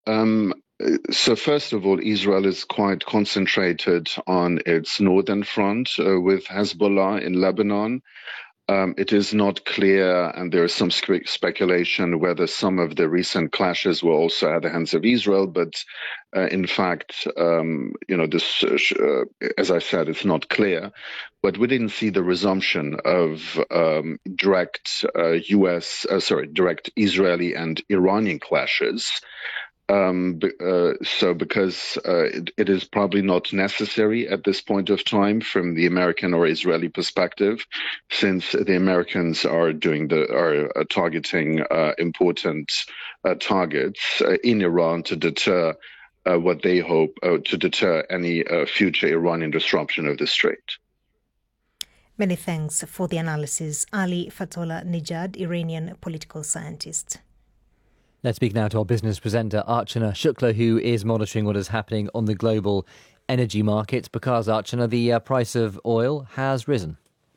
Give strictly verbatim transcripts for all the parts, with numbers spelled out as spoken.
Um, so first of all, Israel is quite concentrated on its northern front uh, with Hezbollah in Lebanon. Um, it is not clear, and there is some spe- speculation whether some of the recent clashes were also at the hands of Israel. But uh, in fact, um, you know, this, uh, as I said, it's not clear. But we didn't see the resumption of um, direct uh, U S, uh, sorry, direct Israeli and Iranian clashes. Um, uh, so because uh, it, it is probably not necessary at this point of time from the American or Israeli perspective, since the Americans are doing the are uh, targeting uh, important uh, targets uh, in Iran to deter uh, what they hope uh, to deter any uh, future Iranian disruption of the strait. Many thanks for the analysis, Ali Fatollah Nijad, Iranian political scientist. Let's speak now to our business presenter, Archana Shukla, who is monitoring what is happening on the global energy markets. Because, Archana, the uh, price of oil has risen.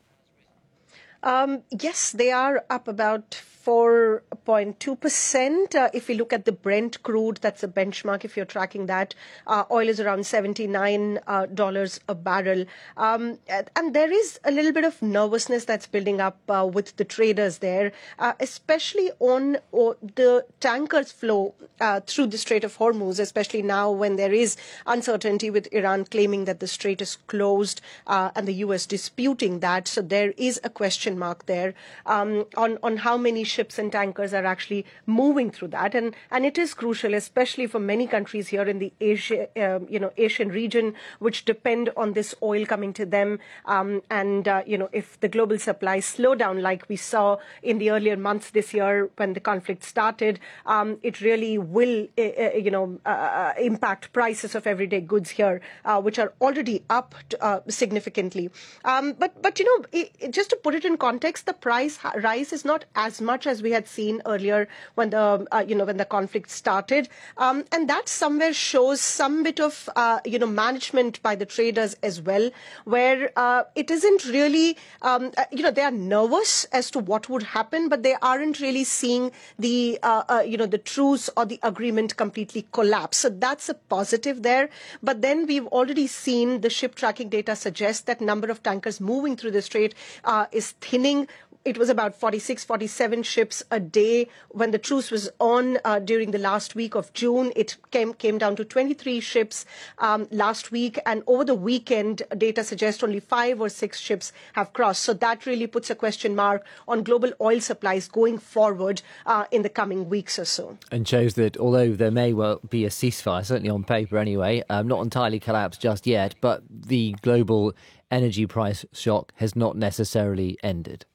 Um, yes, they are up about four point two percent. Uh, if we look at the Brent crude, that's a benchmark if you're tracking that. Uh, oil is around seventy-nine dollars uh, a barrel. Um, and there is a little bit of nervousness that's building up uh, with the traders there, uh, especially on uh, the tankers flow uh, through the Strait of Hormuz, especially now when there is uncertainty with Iran claiming that the strait is closed uh, and the U S disputing that. So there is a question mark there um, on, on how many ships and tankers are actually moving through that. And, and it is crucial, especially for many countries here in the Asia, uh, you know, Asian region, which depend on this oil coming to them. Um, and, uh, you know, if the global supply slow down like we saw in the earlier months this year when the conflict started, um, it really will, uh, uh, you know, uh, impact prices of everyday goods here, uh, which are already up uh, significantly. Um, but, but, you know, it, it, just to put it in context, the price rise is not as much as we had seen earlier when the uh, you know when the conflict started, um, and that somewhere shows some bit of uh, you know management by the traders as well, where uh, it isn't really um, uh, you know they are nervous as to what would happen, but they aren't really seeing the uh, uh, you know the truce or the agreement completely collapse. So that's a positive there. But then we've already seen the ship tracking data suggest that number of tankers moving through the strait uh, is thinning. It was about forty-six, forty-seven ships a day when the truce was on uh, during the last week of June. It came came down to twenty-three ships um, last week, and over the weekend, data suggests only five or six ships have crossed. So that really puts a question mark on global oil supplies going forward uh, in the coming weeks or so. And shows that although there may well be a ceasefire, certainly on paper anyway, um, not entirely collapsed just yet, but the global energy price shock has not necessarily ended.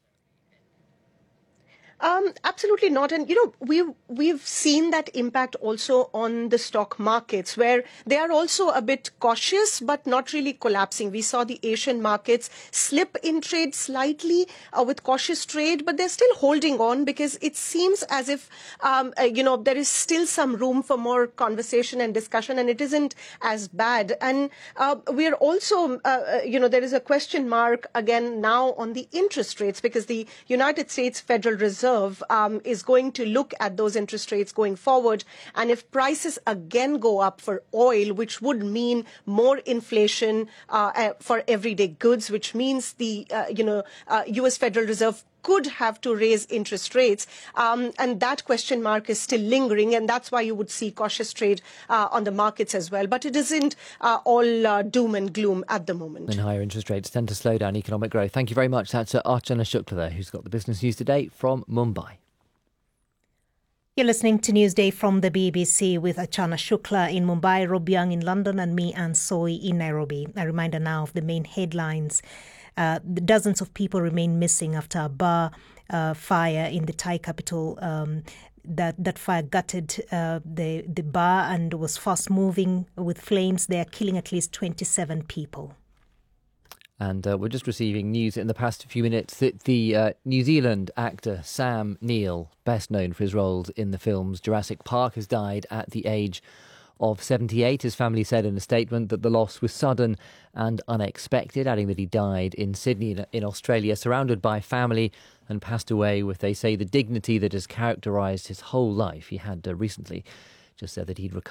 Um, absolutely not. And, you know, we've, we've seen that impact also on the stock markets, where they are also a bit cautious, but not really collapsing. We saw the Asian markets slip in trade slightly uh, with cautious trade, but they're still holding on because it seems as if, um, uh, you know, there is still some room for more conversation and discussion, and it isn't as bad. And uh, we're also, uh, you know, there is a question mark again now on the interest rates, because the United States Federal Reserve Um, is going to look at those interest rates going forward. And if prices again go up for oil, which would mean more inflation uh, uh, for everyday goods, which means the uh, you know uh, U S Federal Reserve could have to raise interest rates. Um, and that question mark is still lingering. And that's why you would see cautious trade uh, on the markets as well. But it isn't uh, all uh, doom and gloom at the moment. And higher interest rates tend to slow down economic growth. Thank you very much. That's uh, Archana Shukla there, who's got the business news today from Mumbai. You're listening to Newsday from the B B C with Archana Shukla in Mumbai, Rob Young in London, and me, Anne Soy, in Nairobi. A reminder now of the main headlines. Uh, dozens of people remain missing after a bar uh, fire in the Thai capital. Um, that that fire gutted uh, the the bar and was fast moving with flames there, killing at least twenty-seven people. And uh, we're just receiving news in the past few minutes that the uh, New Zealand actor Sam Neill, best known for his roles in the films Jurassic Park, has died at the age of seventy-eight. His family said in a statement that the loss was sudden and unexpected, adding that he died in Sydney in Australia, surrounded by family, and passed away with, they say, the dignity that has characterised his whole life. He had uh, recently just said that he'd recovered